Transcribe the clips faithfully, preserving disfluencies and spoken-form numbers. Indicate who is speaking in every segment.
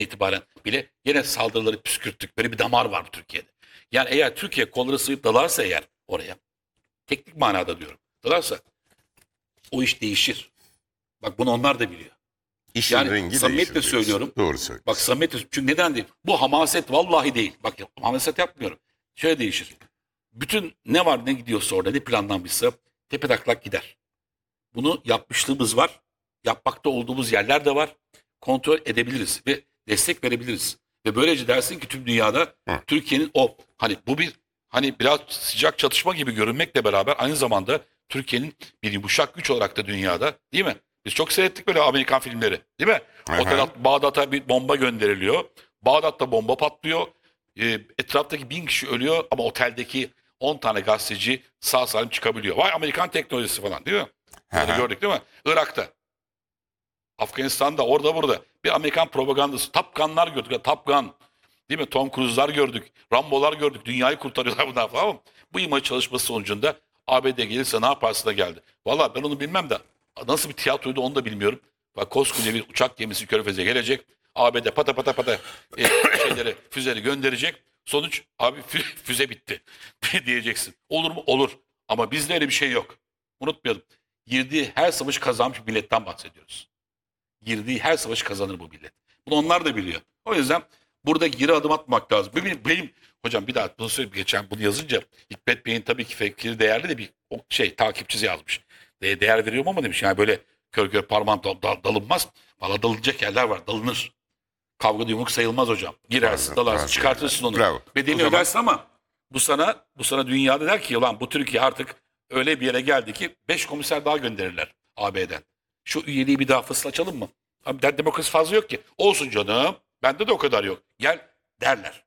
Speaker 1: itibaren bile yine saldırıları püskürttük. Böyle bir damar var Türkiye'de. Yani eğer Türkiye kolları sıvayıp dalarsa eğer oraya, teknik manada diyorum, dalarsa o iş değişir. Bak bunu onlar da biliyor.
Speaker 2: İşin
Speaker 1: Yani
Speaker 2: rengi
Speaker 1: samimiyetle
Speaker 2: değişir diyorsun.
Speaker 1: söylüyorum.
Speaker 2: Doğru söylüyorsun.
Speaker 1: Bak samimiyetle, çünkü neden değil? Bu hamaset vallahi değil. Bak hamaset yapmıyorum. Şöyle değişir. Bütün ne var ne gidiyorsa orada, ne planlanmışsa tepetaklak gider. Bunu yapmışlığımız var. Yapmakta olduğumuz yerler de var. Kontrol edebiliriz ve destek verebiliriz. Ve böylece dersin ki tüm dünyada
Speaker 2: Hı.
Speaker 1: Türkiye'nin o, hani bu bir, hani biraz sıcak çatışma gibi görünmekle beraber aynı zamanda Türkiye'nin bir yumuşak güç olarak da dünyada, değil mi? Biz çok seyrettik böyle Amerikan filmleri, değil mi?
Speaker 2: Aha.
Speaker 1: Otel Bağdat'a bir bomba gönderiliyor. Bağdat'ta bomba patlıyor. E, etraftaki bin kişi ölüyor ama oteldeki on tane gazeteci sağ salim çıkabiliyor. Vay Amerikan teknolojisi falan, değil mi? Bunları
Speaker 2: Aha.
Speaker 1: gördük değil mi? Irak'ta, Afganistan'da, orada burada bir Amerikan propagandası. Top Gun'lar gördük. Top Gun, değil mi? Tom Cruise'lar gördük. Rambo'lar gördük. Dünyayı kurtarıyorlar bunlar falan. Ama bu imaj çalışması sonucunda A B D gelirse ne yaparsın da geldi. Valla ben onu bilmem de nasıl bir tiyatroydu onu da bilmiyorum. Bak koskoca bir uçak gemisi Körfez'e gelecek. A B D pata pata pata e, şeyleri, füzeleri gönderecek. Sonuç abi fü- füze bitti diyeceksin. Olur mu? Olur. Ama bizde öyle bir şey yok. Unutmayalım. Girdiği her savaşı kazanmış bir milletten bahsediyoruz. Girdiği her savaşı kazanır bu millet. Bunu onlar da biliyor. O yüzden burada geri adım atmak lazım. Benim, benim hocam bir daha bunu söyleyeyim. Geçen bunu yazınca Hikmet Bey'in tabii ki fikri değerli de bir o şey takipçisi yazmış. De, değer veriyorum ama demiş yani böyle kör kör parmağım dal, dal- dalınmaz. Valla dalınacak yerler var. Dalınır. Kavga yumruk sayılmaz hocam. Girersin,
Speaker 2: Pardon,
Speaker 1: dalarsın,
Speaker 2: pardon.
Speaker 1: çıkartırsın onu.
Speaker 2: Bravo.
Speaker 1: Bedelini
Speaker 2: O zaman-
Speaker 1: ödersin ama bu sana bu sana dünyada der ki ulan bu Türkiye artık öyle bir yere geldi ki beş komiser daha gönderirler A B D'den. Şu üyeliği bir daha fısıl açalım mı? Abi der, demokrasi fazla yok ki. Olsun canım. Bende de o kadar yok. Gel derler.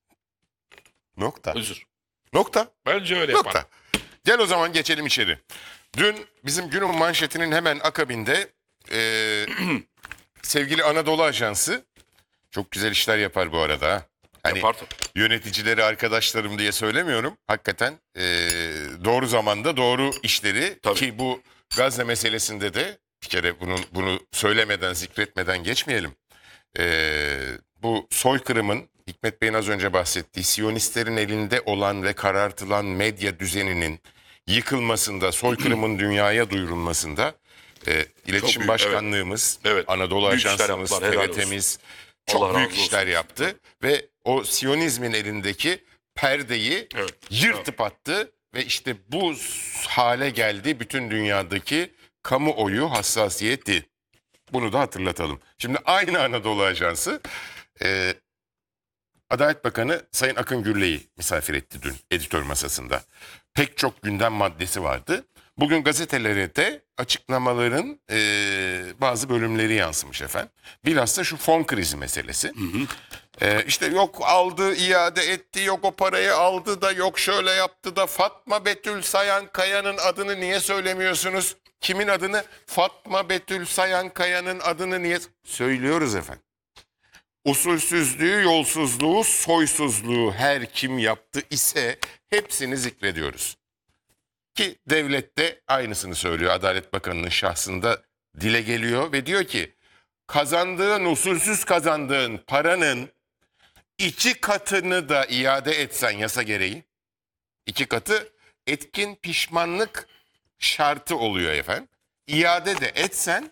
Speaker 2: Nokta.
Speaker 1: Özür.
Speaker 2: Nokta.
Speaker 1: Bence öyle yapar.
Speaker 2: Nokta. Gel o zaman geçelim içeri. Dün bizim günün manşetinin hemen akabinde eee, sevgili Anadolu Ajansı çok güzel işler yapar bu arada. ha. Hani
Speaker 1: Yapar tabii.
Speaker 2: yöneticileri arkadaşlarım diye söylemiyorum. Hakikaten eee, doğru zamanda doğru işleri
Speaker 1: Tabii.
Speaker 2: ki bu Gazze meselesinde de bir kere bunun bunu söylemeden zikretmeden geçmeyelim. Eee, bu soykırımın Hikmet Bey'in az önce bahsettiği Siyonistlerin elinde olan ve karartılan medya düzeninin yıkılmasında, soykırımın dünyaya duyurulmasında e, iletişim
Speaker 1: büyük,
Speaker 2: başkanlığımız,
Speaker 1: evet. Evet.
Speaker 2: Anadolu
Speaker 1: Büyük işler
Speaker 2: Ajansımız,
Speaker 1: yaptılar, helal
Speaker 2: T V T'miz çok
Speaker 1: Allah
Speaker 2: büyük
Speaker 1: razı
Speaker 2: işler
Speaker 1: olsun.
Speaker 2: yaptı ve o Siyonizmin elindeki perdeyi
Speaker 1: Evet.
Speaker 2: yırtıp attı ve işte bu hale geldi bütün dünyadaki kamuoyu hassasiyeti. Bunu da hatırlatalım. Şimdi aynı Anadolu Ajansı e, Adalet Bakanı Sayın Akın Gürley'i misafir etti dün editör masasında. Pek çok gündem maddesi vardı. Bugün gazetelere de açıklamaların e, bazı bölümleri yansımış efendim. Bilhassa şu fon krizi meselesi. E, işte yok aldı, iade etti, yok o parayı aldı da, yok şöyle yaptı da. Fatma Betül Sayan Kaya'nın adını niye söylemiyorsunuz? Kimin adını? Fatma Betül Sayan Kaya'nın adını niye? Söylüyoruz efendim. Usulsüzlüğü, yolsuzluğu, soysuzluğu her kim yaptı ise hepsini zikrediyoruz. Ki devlet de aynısını söylüyor. Adalet Bakanı'nın şahsında dile geliyor ve diyor ki kazandığın, usulsüz kazandığın paranın iki katını da iade etsen yasa gereği, iki katı etkin pişmanlık şartı oluyor efendim. İade de etsen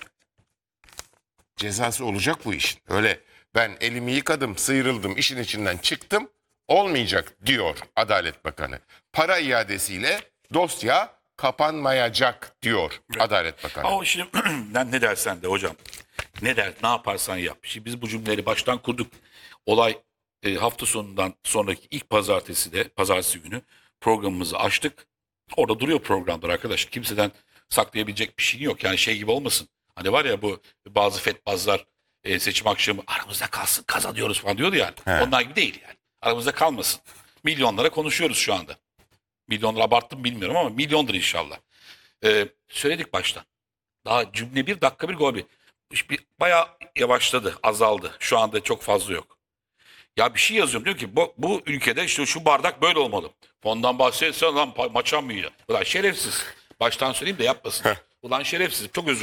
Speaker 2: cezası olacak bu işin. Öyle ben elimi yıkadım, sıyrıldım, işin içinden çıktım olmayacak diyor Adalet Bakanı. Para iadesiyle dosya kapanmayacak diyor Adalet Bakanı.
Speaker 1: Ama şimdi ben ne dersen de hocam, ne der, ne yaparsan yap. Şimdi biz bu cümleleri baştan kurduk. Olay e, hafta sonundan sonraki ilk pazartesi de, pazartesi günü programımızı açtık. Orada duruyor programlar arkadaş. Kimseden saklayabilecek bir şey yok. Yani şey gibi olmasın. Hani var ya bu bazı fetbazlar e, seçim akşamı aramızda kalsın kazanıyoruz falan diyordu yani.
Speaker 2: He.
Speaker 1: Onlar gibi değil yani. Aramızda kalmasın. Milyonlara konuşuyoruz şu anda. Milyonlara abarttım bilmiyorum ama milyondur inşallah. Ee, söyledik baştan. Daha cümle bir dakika bir gol bir. İş bir bayağı yavaşladı, azaldı. Şu anda çok fazla yok. Ya bir şey yazıyorum diyor ki bu, bu ülkede işte şu bardak böyle olmalı. Fondan bahsetse lan pa- maça mı yiyor? Ulan şerefsiz. Baştan söyleyeyim de yapmasın. Ulan şerefsiz. Çok özür dilerim.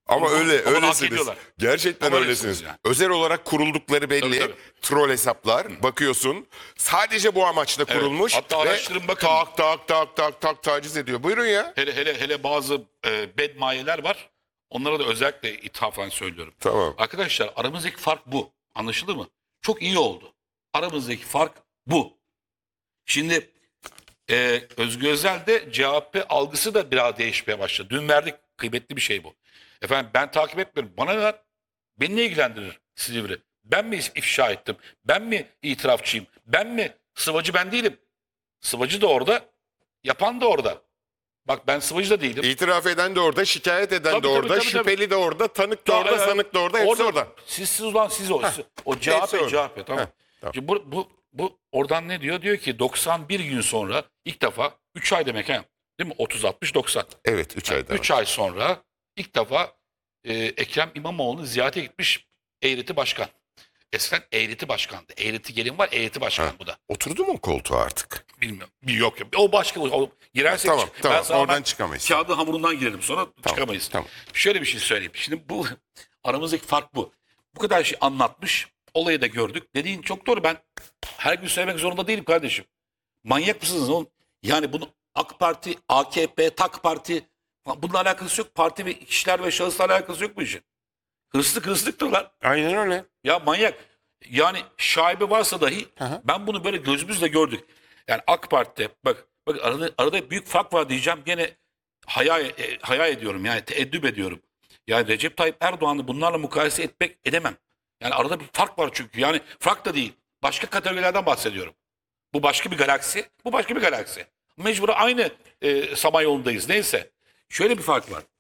Speaker 2: Ama
Speaker 1: Bunu-
Speaker 2: öyle
Speaker 1: bunu hak
Speaker 2: öylesiniz.
Speaker 1: ediyorlar.
Speaker 2: Gerçekten
Speaker 1: Ama
Speaker 2: öylesiniz.
Speaker 1: öylesiniz yani.
Speaker 2: Özel olarak kuruldukları belli.
Speaker 1: Tabii, tabii.
Speaker 2: Troll hesaplar. Bakıyorsun. Sadece bu amaçla
Speaker 1: Evet.
Speaker 2: kurulmuş.
Speaker 1: Hatta
Speaker 2: ve
Speaker 1: araştırın bakın.
Speaker 2: Tak tak tak tak tak taciz ediyor. Buyurun ya.
Speaker 1: Hele hele hele bazı e, bedmayeler var. Onlara da özellikle ithafen söylüyorum.
Speaker 2: Tamam.
Speaker 1: Arkadaşlar aramızdaki fark bu. Anlaşıldı mı? Çok iyi oldu. Aramızdaki fark bu. Şimdi e, Özgür Özel'de C H P algısı da biraz değişmeye başladı. Dün verdik, kıymetli bir şey bu. Efendim ben takip etmiyorum. Bana ne? Beni ne ilgilendirir Silivri? Ben mi ifşa ettim? Ben mi itirafçıyım? Ben mi? Sıvacı ben değilim. Sıvacı da orada. Yapan da orada. Bak ben sıvacı da değilim.
Speaker 2: İtiraf eden de orada, şikayet eden
Speaker 1: Tabii,
Speaker 2: de
Speaker 1: tabii,
Speaker 2: orada,
Speaker 1: tabii,
Speaker 2: şüpheli
Speaker 1: tabii.
Speaker 2: de orada, tanık da
Speaker 1: Ya,
Speaker 2: orada,
Speaker 1: e,
Speaker 2: sanık da orada, hepsi orada.
Speaker 1: Siz siz ulan siz o. Siz- o C H
Speaker 2: hepsi
Speaker 1: P
Speaker 2: orada.
Speaker 1: C H P tamam.
Speaker 2: Heh, tamam.
Speaker 1: Şimdi bu, bu, bu oradan ne diyor? Diyor ki doksan bir gün sonra ilk defa üç ay demek ha. Değil mi? otuz altmış doksan.
Speaker 2: Evet, üç ayda.
Speaker 1: üç ay sonra ilk defa e, Ekrem İmamoğlu'nu ziyarete gitmiş Eğreti Başkan. Eskiden Eğreti Başkan'dı. Eğreti gelin var, Eğreti Başkan
Speaker 2: Ha.
Speaker 1: bu da.
Speaker 2: Oturdu mu koltuğa artık?
Speaker 1: Bilmiyorum. Bir yok yok. O başka. O, girersek
Speaker 2: Tamam,
Speaker 1: çık-
Speaker 2: tamam.
Speaker 1: ben sana
Speaker 2: Oradan
Speaker 1: hemen
Speaker 2: çıkamayız.
Speaker 1: Kağıdın hamurundan girelim sonra çıkamayız.
Speaker 2: tamam.
Speaker 1: Şöyle bir şey söyleyeyim. Şimdi bu aramızdaki fark bu. Bu kadar şey anlatmış. Olayı da gördük. Dediğin çok doğru. Ben her gün söylemek zorunda değilim kardeşim. Manyak mısınız oğlum? Yani bunu AK Parti, A K P, Tak Parti bununla alakası yok. Parti ve kişiler ve şahısla alakası yok bu işin. Hırsızlık hırsızlıktır lan.
Speaker 2: Aynen öyle.
Speaker 1: Ya manyak. Yani şaibe varsa dahi
Speaker 2: hı.
Speaker 1: ben bunu böyle gözümüzle gördük. Yani AK Parti'de bak bak arada, arada büyük fark var diyeceğim. Gene hayal, e, hayal ediyorum yani teeddüp ediyorum. Yani Recep Tayyip Erdoğan'ı bunlarla mukayese etmek edemem. Yani arada bir fark var çünkü. Yani fark da değil. Başka kategorilerden bahsediyorum. Bu başka bir galaksi. Bu başka bir galaksi. Mecbur aynı e, Samanyolu'ndayız. Neyse. Şöyle bir fark var.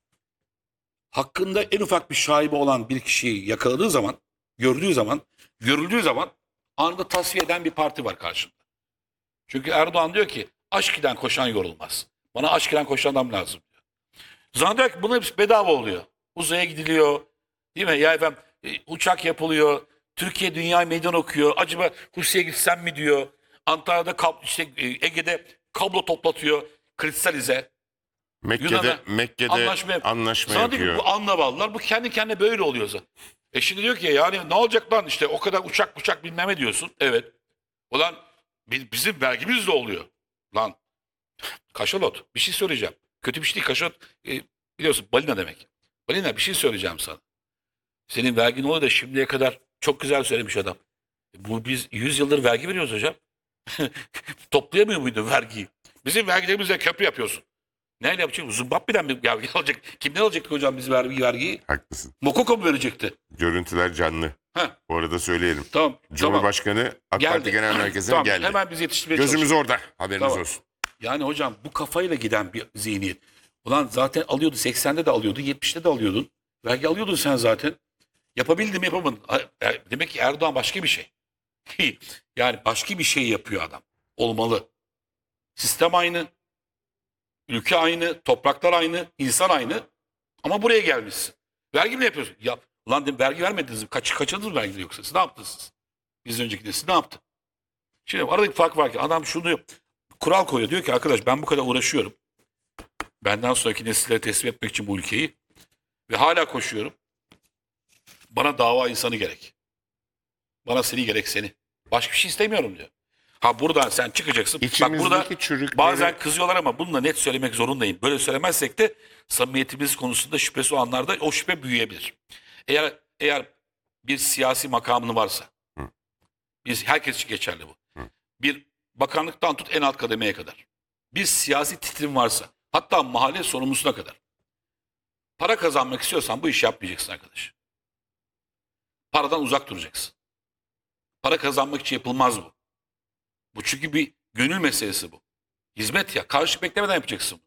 Speaker 1: Hakkında en ufak bir şaibe olan bir kişiyi yakaladığı zaman, gördüğü zaman, görüldüğü zaman anında tasfiye eden bir parti var karşında. Çünkü Erdoğan diyor ki aşk ile koşan yorulmaz. Bana aşk ile koşan adam lazım diyor. Zannediyor ki bunun hepsi bedava oluyor. Uzaya gidiliyor. Değil mi? Ya efendim e, uçak yapılıyor. Türkiye dünya meydan okuyor. Acaba Rusya'ya gitsem mi diyor. Antalya'da kab- işte, e, Ege'de kablo toplatıyor. Kristalize.
Speaker 2: Mekke'de,
Speaker 1: Yunan'a
Speaker 2: Mekke'de
Speaker 1: anlaşma,
Speaker 2: anlaşma,
Speaker 1: yap- Sana diyor ki
Speaker 2: yapıyor.
Speaker 1: bu anlavallar bu kendi kendine böyle oluyorsa. E şimdi diyor ki yani ne olacak lan işte o kadar uçak uçak bilmem ne diyorsun. Evet. Ulan bi- bizim vergimiz de oluyor. Lan kaşalot bir şey söyleyeceğim. Kötü bir şey değil kaşalot. E, biliyorsun balina demek. Balina bir şey söyleyeceğim sana. Senin vergin oluyor da şimdiye kadar çok güzel söylemiş adam. E, Bu biz yüz yıldır vergi veriyoruz hocam. Toplayamıyor muydun vergiyi? Bizim vergilerimizle köprü yapıyorsun. Neyle yapacak? Zimbabwe'den mi vergi alacak? Kimden alacaktık hocam biz vergi, vergiyi?
Speaker 2: Haklısın.
Speaker 1: Mokoko mu verecekti?
Speaker 2: Görüntüler canlı.
Speaker 1: Heh,
Speaker 2: Bu arada söyleyelim.
Speaker 1: tamam.
Speaker 2: Cumhurbaşkanı AK
Speaker 1: Geldi.
Speaker 2: Parti Genel Merkezi'ne
Speaker 1: Tamam,
Speaker 2: geldi.
Speaker 1: hemen bizi yetiştirmeye
Speaker 2: Gözümüz
Speaker 1: çalışıyor.
Speaker 2: orada. Haberiniz
Speaker 1: Tamam.
Speaker 2: olsun.
Speaker 1: Yani hocam bu kafayla giden bir zihniyet. Ulan zaten alıyordu. seksende de alıyordu. yetmişte de alıyordun. Vergi alıyordun sen zaten. Yapabildim yapamadın. Ha, e, Demek ki Erdoğan başka bir şey. Yani başka bir şey yapıyor adam. Olmalı. Sistem aynı. Ülke aynı. Topraklar aynı. İnsan aynı. Ama buraya gelmişsin. Vergi mi yapıyorsun? Ya lan dedim, vergi vermediniz mi? Kaç, kaçırdınız mı vergileri yoksa? Siz ne yaptınız siz? Biz önceki nesil ne yaptı? Şimdi aradaki fark var ki adam şunu kural koyuyor. Diyor ki arkadaş ben bu kadar uğraşıyorum. Benden sonraki nesillere teslim etmek için bu ülkeyi. Ve hala koşuyorum. Bana dava insanı gerek. Bana seni gerek seni. Başka bir şey istemiyorum diyor. Ha buradan sen çıkacaksın. Bak
Speaker 2: İçimizdeki
Speaker 1: burada
Speaker 2: çürükleri...
Speaker 1: bazen kızıyorlar ama bununla net söylemek zorundayım. Böyle söylemezsek de samimiyetimiz konusunda şüphesi olanlarda o şüphe büyüyebilir. Eğer eğer bir siyasi makamın varsa,
Speaker 2: Hı.
Speaker 1: biz herkes için geçerli bu.
Speaker 2: Hı.
Speaker 1: Bir bakanlıktan tut en alt kademeye kadar. Bir siyasi titrin varsa, hatta mahalle sorumlusuna kadar. Para kazanmak istiyorsan bu işi yapmayacaksın arkadaş. Paradan uzak duracaksın. Para kazanmak için yapılmaz bu. Bu çünkü bir gönül meselesi bu. Hizmet ya. Karşı beklemeden yapacaksın.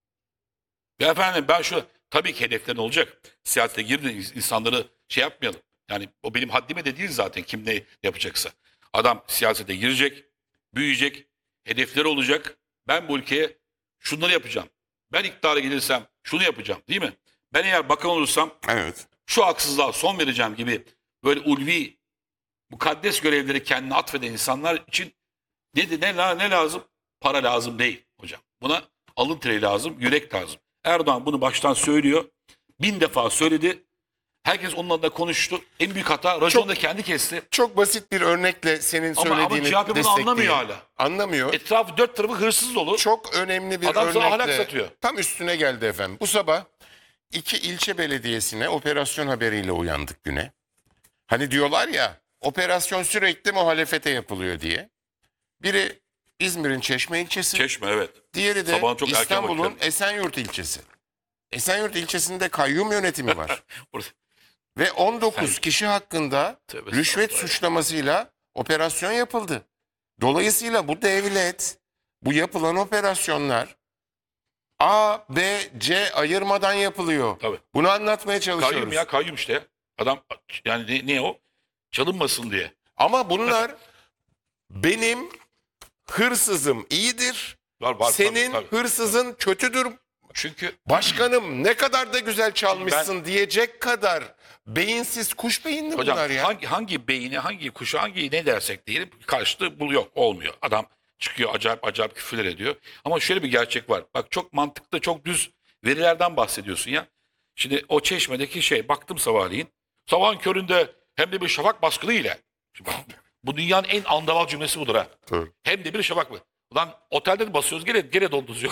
Speaker 1: Ya efendim ben şu tabii ki hedeflerin olacak. Siyasete girdin insanları şey yapmayalım. Yani o benim haddime de değil zaten kim ne yapacaksa. Adam siyasete girecek, büyüyecek, hedefleri olacak. Ben bu ülkeye şunları yapacağım. Ben iktidara gelirsem şunu yapacağım değil mi? Ben eğer bakan olursam
Speaker 2: Evet.
Speaker 1: şu haksızlığa son vereceğim gibi böyle ulvi, mukaddes görevleri kendine atfeden insanlar için ne, ne, ne lazım? Para lazım değil hocam. Buna alın teri lazım, yürek lazım. Erdoğan bunu baştan söylüyor. Bin defa söyledi. Herkes onun adına konuştu. En büyük hata raconu da kendi kesti.
Speaker 2: Çok basit bir örnekle senin
Speaker 1: Ama, ama
Speaker 2: söylediğini
Speaker 1: C H P bunu
Speaker 2: destekleyeyim.
Speaker 1: anlamıyor hala.
Speaker 2: Anlamıyor.
Speaker 1: Etrafı dört tarafı hırsız dolu.
Speaker 2: Çok önemli bir
Speaker 1: Adam sana ahlak
Speaker 2: örnekle
Speaker 1: satıyor.
Speaker 2: tam üstüne geldi efendim. Bu sabah iki ilçe belediyesine operasyon haberiyle uyandık güne. Hani diyorlar ya operasyon sürekli muhalefete yapılıyor diye. Biri İzmir'in Çeşme ilçesi,
Speaker 1: Çeşme evet.
Speaker 2: diğeri de
Speaker 1: Sabahın çok erken
Speaker 2: İstanbul'un
Speaker 1: vakitlerinde.
Speaker 2: Esenyurt ilçesi. Esenyurt ilçesinde kayyum yönetimi var.
Speaker 1: Burası-
Speaker 2: Ve on dokuz
Speaker 1: Sen-
Speaker 2: kişi hakkında
Speaker 1: Tövbe
Speaker 2: rüşvet
Speaker 1: estağfurullah.
Speaker 2: suçlamasıyla operasyon yapıldı. Dolayısıyla bu devlet, bu yapılan operasyonlar A, B, C ayırmadan yapılıyor.
Speaker 1: Tabii.
Speaker 2: Bunu anlatmaya çalışıyoruz.
Speaker 1: Kayyum ya kayyum işte. Adam yani ne, ne o? Çalınmasın diye.
Speaker 2: Ama bunlar benim hırsızım iyidir,
Speaker 1: Var var.
Speaker 2: senin
Speaker 1: tabii, tabii.
Speaker 2: hırsızın kötüdür.
Speaker 1: Çünkü
Speaker 2: Başkanım ne kadar da güzel çalmışsın diyecek kadar beyinsiz kuş beyinli
Speaker 1: hocam
Speaker 2: bunlar ya.
Speaker 1: hangi hangi beyni, hangi kuşu, hangi ne dersek diyelim karşılığı bu yok, olmuyor. Adam çıkıyor acayip acayip küfürler ediyor. Ama şöyle bir gerçek var. Bak çok mantıklı, çok düz verilerden bahsediyorsun ya. Şimdi o Çeşme'deki şey baktım sabahleyin. Sabahın köründe hem de bir şafak baskını ile. Şimdi bak, bu dünyanın en andaval cümlesi budur ha.
Speaker 2: Doğru.
Speaker 1: Hem de bir şafak mı? Ulan otelde de basıyoruz gene, gene donduruyor.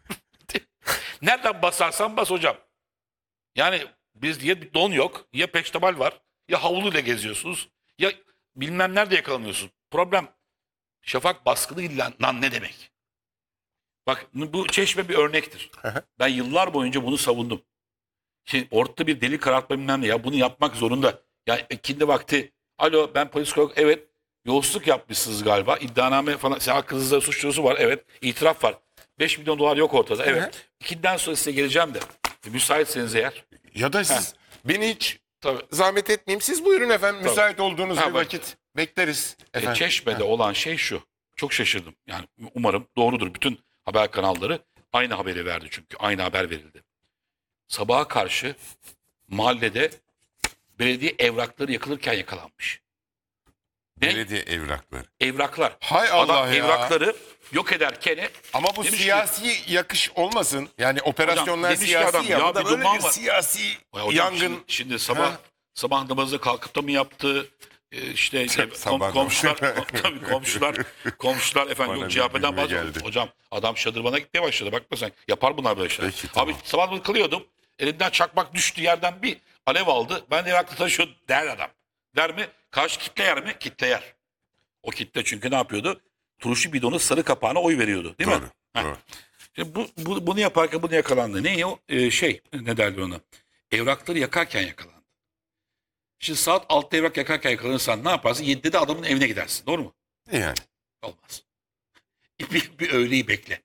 Speaker 1: Nereden basarsan bas hocam. Yani biz ya bir don yok, ya peştemal var, ya havluyla geziyorsunuz, ya bilmem nerede yakalanıyorsun. Problem şafak baskını illa lan ne demek? Bak bu Çeşme bir örnektir. Ben yıllar boyunca bunu savundum. Şimdi ortada bir deli karartma bilmem ne ya bunu yapmak zorunda. Yani ikindi vakti alo ben polis olarak evet yolsuzluk yapmışsınız galiba. İddianame falan sen hakkınızda suçlusu var evet itiraf var. beş milyon dolar yok ortada evet. İkinden sonra size geleceğim de müsaitseniz eğer.
Speaker 2: Ya da siz beni hiç
Speaker 1: Tabii.
Speaker 2: zahmet etmeyeyim. Siz buyurun efendim müsait olduğunuz
Speaker 1: Ha,
Speaker 2: bir
Speaker 1: bak.
Speaker 2: vakit bekleriz.
Speaker 1: E,
Speaker 2: Efendim.
Speaker 1: Çeşme'de olan şey şu. Çok şaşırdım. Yani umarım doğrudur. Bütün haber kanalları aynı haberi verdi çünkü. Aynı haber verildi. Sabaha karşı mahallede belediye evrakları yakılırken yakalanmış. Ne?
Speaker 2: Belediye evrakları.
Speaker 1: Evraklar.
Speaker 2: Hay Allah
Speaker 1: Adam
Speaker 2: ya.
Speaker 1: evrakları yok ederken
Speaker 2: Ama bu
Speaker 1: demiş ki-
Speaker 2: siyasi yakış olmasın. Yani operasyonlar
Speaker 1: demiş ki
Speaker 2: siyasi
Speaker 1: adam,
Speaker 2: ya.
Speaker 1: ya
Speaker 2: Bu da
Speaker 1: bir
Speaker 2: böyle
Speaker 1: duman
Speaker 2: bir
Speaker 1: var.
Speaker 2: siyasi
Speaker 1: Ya hocam
Speaker 2: yangın.
Speaker 1: Şimdi, şimdi sabah
Speaker 2: Ha?
Speaker 1: sabah namazı kalkıp da mı yaptı? Ee, işte kom-
Speaker 2: Sabah
Speaker 1: komşular
Speaker 2: namazı.
Speaker 1: kom- tabii komşular komşular efendim
Speaker 2: Bana
Speaker 1: yok
Speaker 2: bir
Speaker 1: C H P'den
Speaker 2: gülme
Speaker 1: bahsediyor.
Speaker 2: geldi.
Speaker 1: Hocam adam şadırvana gitmeye başladı. Bakma sen yapar bunlar böyle şeyler.
Speaker 2: Peki, tamam.
Speaker 1: Abi sabah namazı kılıyordum. Elimden çakmak düştü yerden bir alev aldı. Ben de evraklı taşıyordum der adam. Der mi? Karşı kitle yer mi? Kitle yer. O kitle çünkü ne yapıyordu? Turşu bidonu sarı kapağına oy veriyordu. Değil
Speaker 2: Doğru.
Speaker 1: mi? Heh.
Speaker 2: Doğru.
Speaker 1: Şimdi bu, bu- bunu yaparken bunu yakalandı. Ne o? Ee, şey ne derler ona? Evrakları yakarken yakalandı. Şimdi saat altıda evrak yakarken yakalanırsan ne yaparsın? yedide de adamın evine gidersin. Doğru mu?
Speaker 2: Yani.
Speaker 1: Olmaz. Bir, bir öğleyi bekle.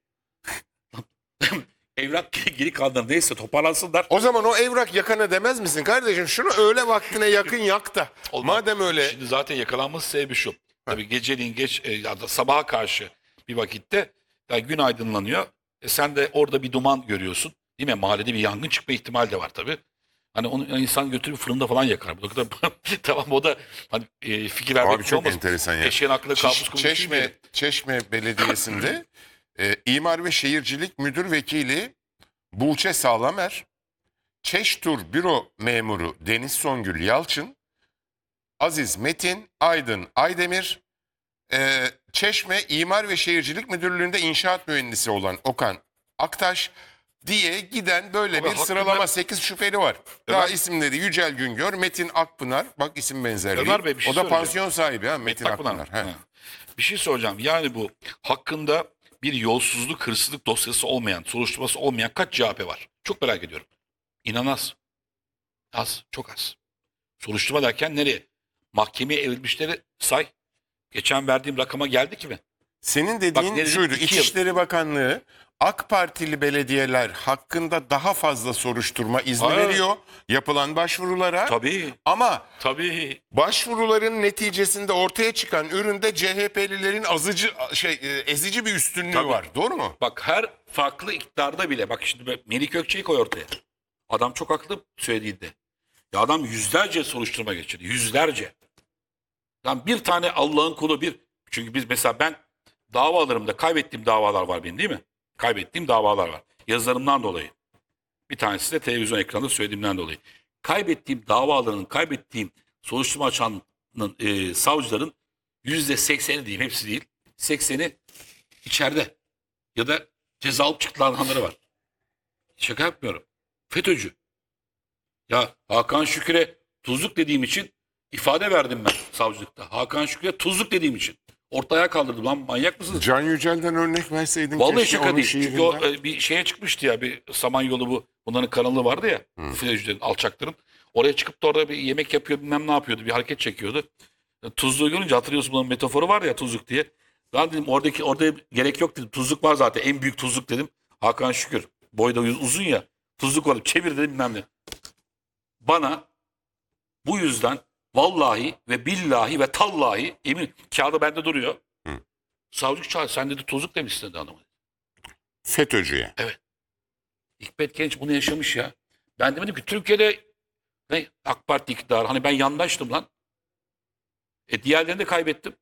Speaker 1: Evrak geri kalanlar neyse toparlansınlar.
Speaker 2: O zaman o evrak yakana demez misin kardeşim? Şunu öğle vaktine yakın yak da.
Speaker 1: Olmaz.
Speaker 2: Madem öyle.
Speaker 1: Şimdi zaten yakalanması sebebi şu. Tabii geceliğin geç e, ya da sabaha karşı bir vakitte ya gün aydınlanıyor. E sen de orada bir duman görüyorsun. Değil mi? Mahallede bir yangın çıkma ihtimali de var tabii. Hani onu yani insan götürüp fırında falan yakar. Bu kadar tamam o da hani e, fikir vermek
Speaker 2: Abi çok
Speaker 1: olmasın.
Speaker 2: enteresan ya.
Speaker 1: Eşeğin aklında kabus
Speaker 2: Çeş-
Speaker 1: kurmuş
Speaker 2: Çeşme,
Speaker 1: değil mi?
Speaker 2: Çeşme Belediyesi'nde e, İmar ve Şehircilik Müdür Vekili Buğçe Sağlamer, Çeştur Büro Memuru Deniz Songül Yalçın, Aziz Metin, Aydın Aydemir, e, Çeşme İmar ve Şehircilik Müdürlüğü'nde inşaat mühendisi olan Okan Aktaş diye giden böyle
Speaker 1: Abi
Speaker 2: bir
Speaker 1: hakkında-
Speaker 2: sıralama sekiz şüpheli var. Daha
Speaker 1: Ömer-
Speaker 2: isimleri Yücel Güngör, Metin Akpınar, bak isim benzerliği.
Speaker 1: Ömer Bey, bir şey
Speaker 2: o da
Speaker 1: soracağım.
Speaker 2: pansiyon sahibi ha Metin
Speaker 1: Bak buna.
Speaker 2: Akpınar. He.
Speaker 1: Ha. Bir şey soracağım. Yani bu hakkında bir yolsuzluk, hırsızlık dosyası olmayan, soruşturması olmayan kaç C H P var? Çok merak ediyorum. İnan az. Az, çok az. Soruşturma derken nereye? Mahkemeye evrilmişleri say. Geçen verdiğim rakama geldi mi?
Speaker 2: Senin dediğin
Speaker 1: ne dedim?
Speaker 2: şuydu.
Speaker 1: İki yıl.
Speaker 2: İçişleri Bakanlığı AK Partili belediyeler hakkında daha fazla soruşturma izni
Speaker 1: Aa.
Speaker 2: veriyor yapılan başvurulara.
Speaker 1: Tabii,
Speaker 2: Ama
Speaker 1: tabii.
Speaker 2: başvuruların neticesinde ortaya çıkan üründe C H P'lilerin azıcı şey e, ezici bir üstünlüğü
Speaker 1: Tabii.
Speaker 2: var. Doğru mu?
Speaker 1: Bak her farklı iktidarda bile, bak şimdi ben- Melih Gökçe'yi koy ortaya. Adam çok haklı söylediğinde. Ya adam yüzlerce soruşturma geçirdi. Yüzlerce. Lan bir tane Allah'ın kulu bir. Çünkü biz mesela ben davalarımda kaybettiğim davalar var benim değil mi? Kaybettiğim davalar var. Yazılarımdan dolayı. Bir tanesi de televizyon ekranında söylediğimden dolayı. Kaybettiğim davaların, kaybettiğim soruşturma açanın e, savcıların yüzde sekseni diyeyim, hepsi değil. Sekseni içeride ya da ceza alıp çıktılanları var. Şaka yapmıyorum. FETÖ'cü. Ya Hakan Şükür'e tuzluk dediğim için ifade verdim ben savcılıkta. Hakan Şükür'e tuzluk dediğim için. Ortaya kaldırdım, lan manyak mısınız?
Speaker 2: Can Yücel'den örnek verseydin
Speaker 1: Vallahi
Speaker 2: keşke
Speaker 1: şaka
Speaker 2: onun
Speaker 1: değil. Çünkü
Speaker 2: şiirinden.
Speaker 1: o e, bir şeye çıkmıştı ya, bir Samanyolu, bu bunların kanalı vardı ya. FETÖ'cülerin, alçakların. Oraya çıkıp da orada bir yemek yapıyor, bilmem ne yapıyordu. Bir hareket çekiyordu. E, Tuzluğu görünce, hatırlıyorsun bunun metaforu var ya, tuzluk diye. Ben dedim oradaki orada gerek yok dedim. Tuzluk var zaten. En büyük tuzluk dedim. Hakan Şükür. Boyda uzun ya. Tuzluk var. Çevir dedim, bilmem ne. Bana bu yüzden vallahi ve billahi ve tallahi, emin, kağıda bende duruyor.
Speaker 2: Hı.
Speaker 1: Savcı çağır, sen dedi tuzluk demişsin dedi adamı.
Speaker 2: FETÖ'cüye.
Speaker 1: Hikmet Genç bunu yaşamış ya. Ben demedim ki Türkiye'de ne AK Parti iktidarı, hani ben yandaştım lan. E diğerlerini de kaybettim.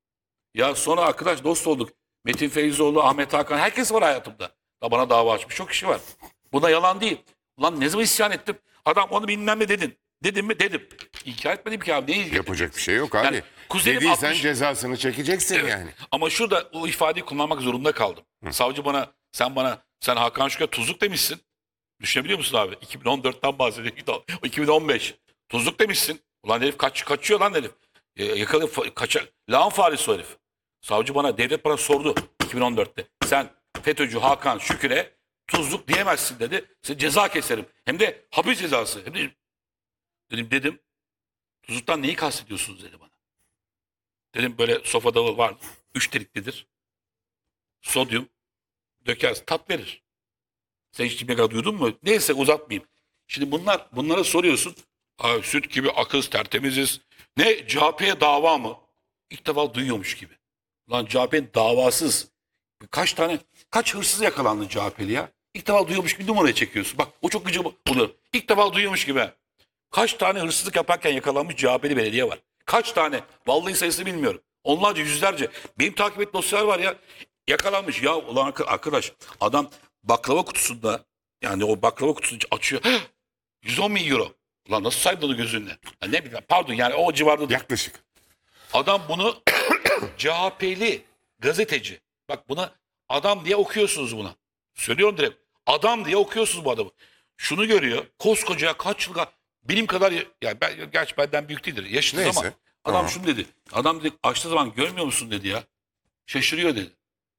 Speaker 1: Ya sonra arkadaş dost olduk. Metin Feyzoğlu, Ahmet Hakan, herkes var hayatımda. Da bana dava açmış çok kişi var. Buna yalan değil. Ulan ne zaman isyan ettim? Adam onu bilmem ne dedin. Dedim mi? Dedim. İnkar etmedim ki abi. Neyi
Speaker 2: Yapacak bir şey yok abi.
Speaker 1: Yani kuzenim
Speaker 2: Dediysen
Speaker 1: altmış
Speaker 2: cezasını çekeceksin
Speaker 1: Evet.
Speaker 2: yani.
Speaker 1: Ama şurada o ifadeyi kullanmak zorunda kaldım. Savcı bana, sen bana, sen Hakan Şükür'e tuzluk demişsin. Düşünebiliyor musun abi? iki bin on dörtten bahsediyor. iki bin on beş. Tuzluk demişsin. Ulan herif kaç, kaçıyor lan herif. E, yakalı kaça, lağım faresi o herif. Savcı bana, devlet bana sordu iki bin on dörtte. Sen FETÖ'cü Hakan Şükür'e tuzluk diyemezsin dedi. Size ceza keserim. Hem de hapis cezası. Hem de, dedim dedim. Tuzluktan neyi kastediyorsunuz dedi bana. Dedim böyle sofada var. Üç deliklidir. Sodyum dökersin, tat verir. Sen hiç şimdiye kadar duydun mu? Neyse uzatmayayım. Şimdi bunlar, bunlara soruyorsun. Ay, süt gibi akız, tertemiziz. Ne, C H P'ye dava mı? İlk defa duyuyormuş gibi. Lan C H P'nin davasız. Kaç tane, kaç hırsız yakalandı C H P'li ya? İlk defa duyuyormuş gibi numaraya çekiyorsun. Bak o çok gıcı oluyor. İlk defa duyuyormuş gibi. Kaç tane hırsızlık yaparken yakalanmış C H P'li belediye var? Kaç tane? Vallahi sayısını bilmiyorum. Onlarca, yüzlerce. Benim takip ettiğim dosyalar var ya. Yakalanmış. Ya ulan arkadaş, adam baklava kutusunda, yani o baklava kutusunu açıyor. yüz on bin euro. Ulan nasıl saydı onu gözünle? Ya ne bileyim, pardon, yani o civarda.
Speaker 2: Yaklaşık.
Speaker 1: Adam bunu C H P'li gazeteci. Bak buna adam diye okuyorsunuz buna. Söylüyorum direkt. Adam diye okuyorsunuz bu adamı. Şunu görüyor. Koskoca kaç yıl, benim kadar, yani ben, gerçi benden büyük değildir. Yaşlı
Speaker 2: Neyse.
Speaker 1: ama adam
Speaker 2: Tamam.
Speaker 1: şunu dedi. Adam dedi açtığı zaman, görmüyor musun dedi ya. Şaşırıyor dedi.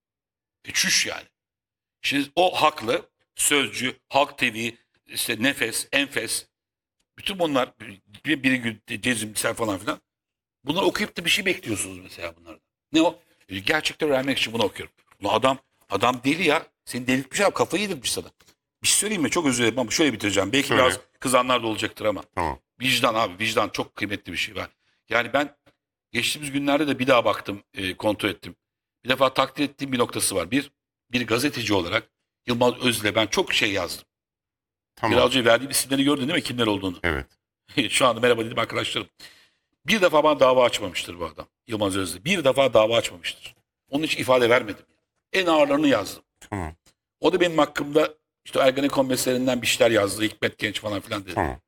Speaker 1: E çüş yani. Şimdi o haklı. Sözcü, Halk T V, işte Nefes, Enfes. Bütün bunlar, bir, biri gün cezimsel falan filan. Bunları okuyup da bir şey bekliyorsunuz mesela bunlardan. Ne o? E, gerçekten öğrenmek için bunu okuyorum. Ulan adam, adam deli ya. Seni delirtmiş abi, kafayı yedirmiş sana. Bir şey söyleyeyim mi? Çok özür dilerim ama şöyle bitireceğim. Belki
Speaker 2: Söyle.
Speaker 1: biraz kızanlar da olacaktır ama.
Speaker 2: Tamam.
Speaker 1: Vicdan abi, vicdan çok kıymetli bir şey var. Yani ben geçtiğimiz günlerde de bir daha baktım, e, kontrol ettim. Bir defa takdir ettiğim bir noktası var. Bir, bir gazeteci olarak Yılmaz Özil'e ben çok şey yazdım.
Speaker 2: Tamam.
Speaker 1: Biraz önce verdiğim isimleri gördün değil mi? Kimler olduğunu.
Speaker 2: Evet.
Speaker 1: Şu anda merhaba dedim arkadaşlarım. Bir defa bana dava açmamıştır bu adam. Yılmaz Özil. Bir defa dava açmamıştır. Onun için ifade vermedim. En ağırlarını yazdım.
Speaker 2: Tamam.
Speaker 1: O da benim hakkımda işte Ergenekon meselelerinden bir şeyler yazdı. Hikmet Genç falan filan dedi.
Speaker 2: Tamam.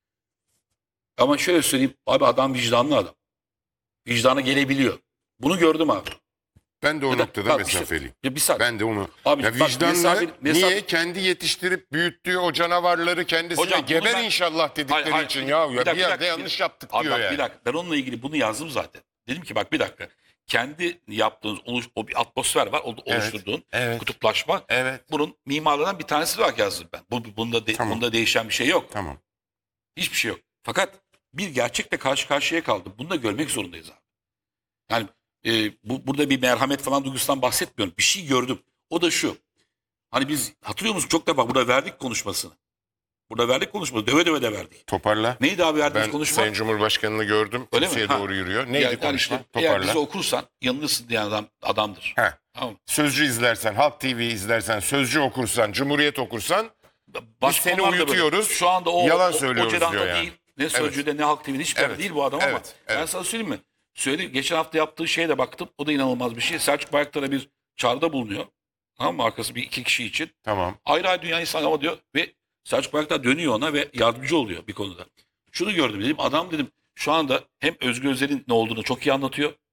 Speaker 1: Ama şöyle söyleyeyim. Abi adam vicdanlı adam. Vicdanı gelebiliyor. Bunu gördüm abi.
Speaker 2: Ben de o
Speaker 1: Ya da-
Speaker 2: noktada
Speaker 1: bak işte-
Speaker 2: mesafeliyim.
Speaker 1: Ya bir saat.
Speaker 2: Ben de onu.
Speaker 1: Abi
Speaker 2: ya
Speaker 1: bak,
Speaker 2: vicdanla
Speaker 1: mesafe- mesafe-
Speaker 2: niye kendi yetiştirip büyüttüğü o canavarları kendisine
Speaker 1: Hocam, bunu
Speaker 2: geber
Speaker 1: ben-
Speaker 2: inşallah dedikleri
Speaker 1: Hayır, hayır.
Speaker 2: için
Speaker 1: Bir
Speaker 2: ya, ya
Speaker 1: dakika,
Speaker 2: bir
Speaker 1: bir
Speaker 2: yerde
Speaker 1: dakika,
Speaker 2: yanlış
Speaker 1: bir-
Speaker 2: yaptık
Speaker 1: Abi
Speaker 2: diyor
Speaker 1: bak
Speaker 2: yani.
Speaker 1: bir dakika. Ben onunla ilgili bunu yazdım zaten. Dedim ki bak bir dakika. Kendi yaptığınız oluş, o bir atmosfer var. o-
Speaker 2: Evet,
Speaker 1: Oluşturduğun
Speaker 2: evet.
Speaker 1: kutuplaşma.
Speaker 2: Evet.
Speaker 1: Bunun mimarlarından bir tanesi olarak yazdım ben. Bu, bunda, de-
Speaker 2: Tamam.
Speaker 1: bunda değişen bir şey yok.
Speaker 2: Tamam.
Speaker 1: Hiçbir şey yok. Fakat bir gerçekle karşı karşıya kaldım. Bunu da görmek zorundayız abi. Yani e, bu, burada bir merhamet falan duygusundan bahsetmiyorum. Bir şey gördüm. O da şu. Hani biz hatırlıyor musun, çok defa burada verdik konuşmasını. Burada verdik konuşmasını. Döve döve de verdik.
Speaker 2: Toparla.
Speaker 1: Neydi abi verdiğimiz
Speaker 2: Ben
Speaker 1: konuşma?
Speaker 2: Sayın Cumhurbaşkanı'nı gördüm.
Speaker 1: Öyle mi?
Speaker 2: Kürsüye
Speaker 1: Ha.
Speaker 2: doğru yürüyor. Neydi
Speaker 1: Yani- yani
Speaker 2: konuşma?
Speaker 1: işte, eğer
Speaker 2: Toparla.
Speaker 1: bizi okursan yanılırsın diyen adam adamdır.
Speaker 2: Heh.
Speaker 1: Tamam mı?
Speaker 2: Sözcü izlersen, Halk T V izlersen, Sözcü okursan, Cumhuriyet okursan
Speaker 1: Başka
Speaker 2: seni
Speaker 1: konularda böyle.
Speaker 2: uyutuyoruz,
Speaker 1: Şu anda o,
Speaker 2: yalan
Speaker 1: o,
Speaker 2: söylüyoruz
Speaker 1: o cerrahta
Speaker 2: diyor yani.
Speaker 1: değil. Ne Sözcü'de ne Halk T V'de hiçbir
Speaker 2: Evet,
Speaker 1: yerde değil bu adam ama
Speaker 2: evet,
Speaker 1: ben
Speaker 2: evet.
Speaker 1: sana söyleyeyim mi? Söyleyeyim, geçen hafta yaptığı şeye de baktım. O da inanılmaz bir şey. Selçuk Bayraktar'a bir çağrıda bulunuyor. Tamam mı? Arkası bir iki kişi için.
Speaker 2: tamam.
Speaker 1: Ayrı ayrı dünyayı sallama diyor ve Selçuk Bayraktar dönüyor ona ve yardımcı oluyor bir konuda. Şunu gördüm dedim, adam dedim şu anda hem Özgür Özel'in ne olduğunu çok iyi anlatıyor.